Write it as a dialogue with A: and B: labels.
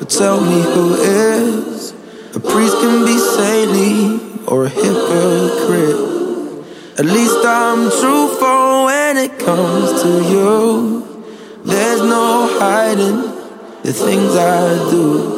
A: tell me who is. A priest can be saintly or a hypocrite. At least I'm truthful when it comes to you. There's no hiding the things I do.